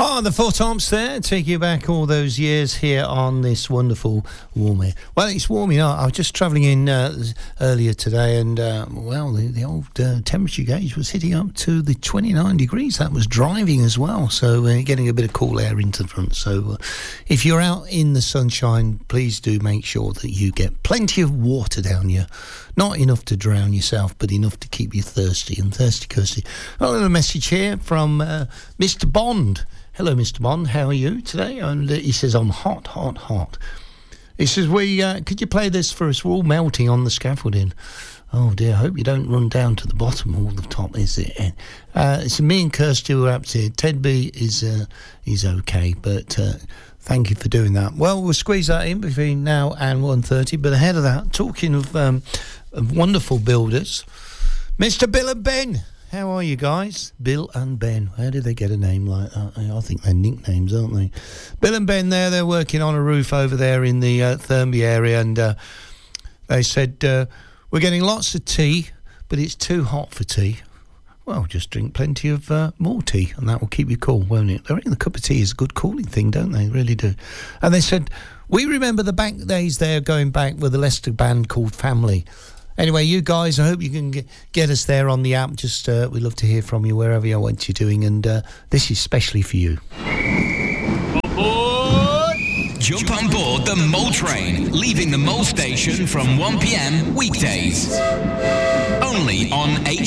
Oh, the Four Tops there, take you back all those years here on this wonderful warm air. Well, it's warming up. I was just travelling in earlier today, and, the old temperature gauge was hitting up to the 29 degrees. That was driving as well, so getting a bit of cool air into the front. So if you're out in the sunshine, please do make sure that you get plenty of water down you. Not enough to drown yourself, but enough to keep you thirsty and thirsty. I've got a message here from Mr. Bond. Hello, Mr. Bond. How are you today? And he says, I'm hot. He says, could you play this for us? We're all melting on the scaffolding. Oh, dear. I hope you don't run down to the bottom or the top, is it? It's me and Kirsty who are up here. Ted B is okay, but thank you for doing that. Well, we'll squeeze that in between now and 1:30. But ahead of that, talking of wonderful builders, Mr. Bill and Ben. How are you guys? Bill and Ben. How did they get a name like that? I think they're nicknames, aren't they? Bill and Ben there, they're working on a roof over there in the Thurmby area, and they said, we're getting lots of tea, but it's too hot for tea. Well, just drink plenty of more tea, and that will keep you cool, won't it? I reckon the cup of tea is a good cooling thing, don't they? They really do. And they said, we remember the back days there going back with a Leicester band called Family. Anyway, you guys, I hope you can get us there on the app. Just we'd love to hear from you wherever you what you're doing, and this is specially for you. Jump on board the Mo Train, leaving the Mo Station from 1 p.m. weekdays. Only on